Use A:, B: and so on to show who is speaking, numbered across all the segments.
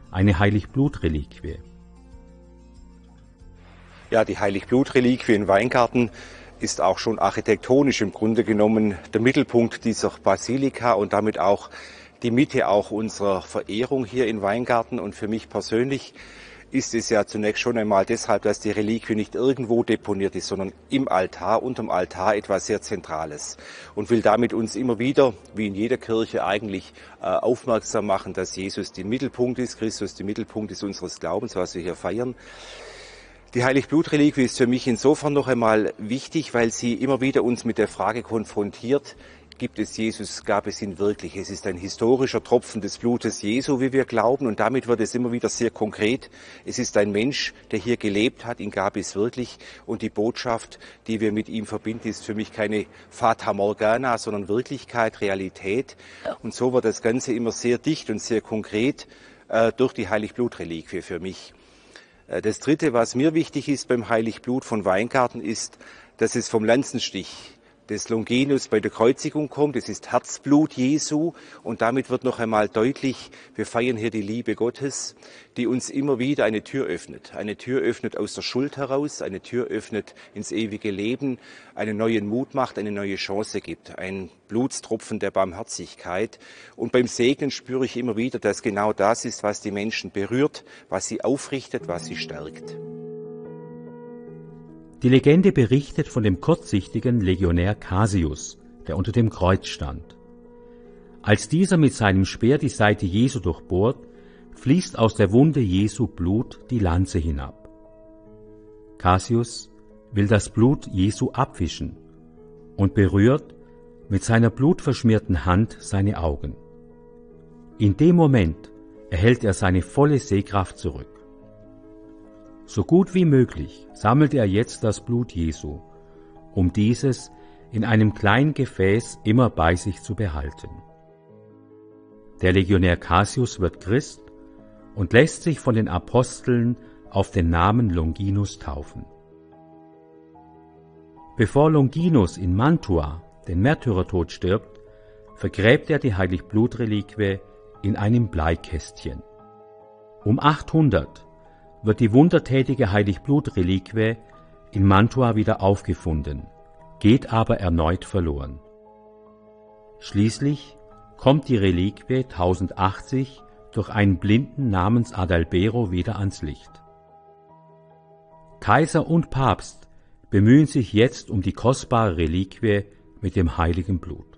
A: eine Heiligblutreliquie.
B: Ja, die Heiligblutreliquie in Weingarten ist auch schon architektonisch im Grunde genommen der Mittelpunkt dieser Basilika und damit auch die Mitte auch unserer Verehrung hier in Weingarten. Und für mich persönlich ist es ja zunächst schon einmal deshalb, dass die Reliquie nicht irgendwo deponiert ist, sondern im Altar, unterm Altar etwas sehr Zentrales und will damit uns immer wieder, wie in jeder Kirche eigentlich, aufmerksam machen, dass Jesus der Mittelpunkt ist, Christus der Mittelpunkt ist unseres Glaubens, was wir hier feiern. Die Heiligblutreliquie ist für mich insofern noch einmal wichtig, weil sie immer wieder uns mit der Frage konfrontiert, gibt es Jesus, gab es ihn wirklich? Es ist ein historischer Tropfen des Blutes Jesu, wie wir glauben, und damit wird es immer wieder sehr konkret. Es ist ein Mensch, der hier gelebt hat, ihn gab es wirklich, und die Botschaft, die wir mit ihm verbinden, ist für mich keine Fata Morgana, sondern Wirklichkeit, Realität. Und so wird das Ganze immer sehr dicht und sehr konkret durch die Heiligblutreliquie für mich. Das Dritte, was mir wichtig ist beim Heiligblut von Weingarten, ist, dass es vom Lanzenstich des Longinus bei der Kreuzigung kommt. Es ist Herzblut Jesu und damit wird noch einmal deutlich, wir feiern hier die Liebe Gottes, die uns immer wieder eine Tür öffnet. Eine Tür öffnet aus der Schuld heraus, eine Tür öffnet ins ewige Leben, einen neuen Mut macht, eine neue Chance gibt. Ein Blutstropfen der Barmherzigkeit. Und beim Segnen spüre ich immer wieder, dass genau das ist, was die Menschen berührt, was sie aufrichtet, was sie stärkt.
A: Die Legende berichtet von dem kurzsichtigen Legionär Cassius, der unter dem Kreuz stand. Als dieser mit seinem Speer die Seite Jesu durchbohrt, fließt aus der Wunde Jesu Blut die Lanze hinab. Cassius will das Blut Jesu abwischen und berührt mit seiner blutverschmierten Hand seine Augen. In dem Moment erhält er seine volle Sehkraft zurück. So gut wie möglich sammelt er jetzt das Blut Jesu, um dieses in einem kleinen Gefäß immer bei sich zu behalten. Der Legionär Cassius wird Christ und lässt sich von den Aposteln auf den Namen Longinus taufen. Bevor Longinus in Mantua den Märtyrertod stirbt, vergräbt er die Heiligblutreliquie in einem Bleikästchen. Um 800 wird die wundertätige Heiligblutreliquie in Mantua wieder aufgefunden, geht aber erneut verloren. Schließlich kommt die Reliquie 1080 durch einen Blinden namens Adalbero wieder ans Licht. Kaiser und Papst bemühen sich jetzt um die kostbare Reliquie mit dem heiligen Blut.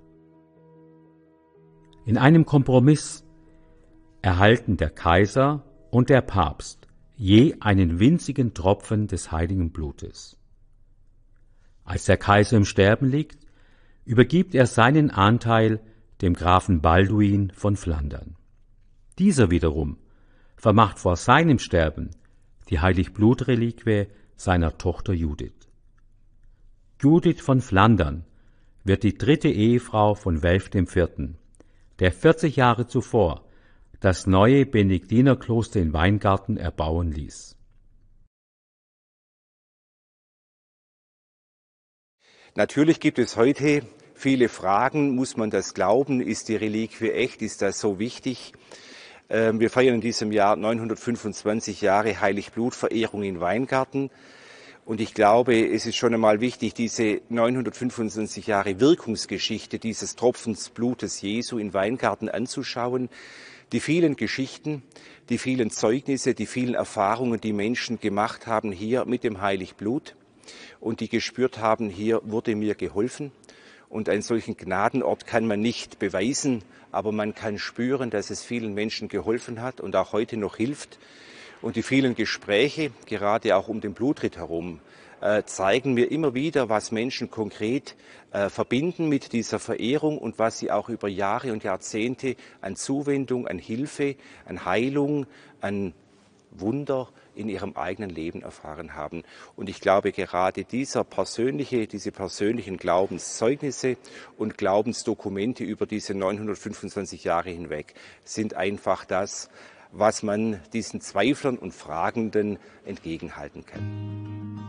A: In einem Kompromiss erhalten der Kaiser und der Papst je einen winzigen Tropfen des heiligen Blutes. Als der Kaiser im Sterben liegt, übergibt er seinen Anteil dem Grafen Balduin von Flandern. Dieser wiederum vermacht vor seinem Sterben die Heiligblutreliquie seiner Tochter Judith. Judith von Flandern wird die dritte Ehefrau von Welf IV., der 40 Jahre zuvor das neue Benediktinerkloster in Weingarten erbauen ließ.
B: Natürlich gibt es heute viele Fragen. Muss man das glauben? Ist die Reliquie echt? Ist das so wichtig? Wir feiern in diesem Jahr 925 Jahre Heiligbluterverehrung in Weingarten. Und ich glaube, es ist schon einmal wichtig, diese 925 Jahre Wirkungsgeschichte dieses Tropfens Blutes Jesu in Weingarten anzuschauen. Die vielen Geschichten, die vielen Zeugnisse, die vielen Erfahrungen, die Menschen gemacht haben hier mit dem Heiligblut und die gespürt haben, hier wurde mir geholfen. Und einen solchen Gnadenort kann man nicht beweisen, aber man kann spüren, dass es vielen Menschen geholfen hat und auch heute noch hilft. Und die vielen Gespräche, gerade auch um den Blutritt herum, zeigen mir immer wieder, was Menschen konkret verbinden mit dieser Verehrung und was sie auch über Jahre und Jahrzehnte an Zuwendung, an Hilfe, an Heilung, an Wunder in ihrem eigenen Leben erfahren haben. Und ich glaube, gerade diese persönlichen Glaubenszeugnisse und Glaubensdokumente über diese 925 Jahre hinweg sind einfach das, was man diesen Zweiflern und Fragenden entgegenhalten kann.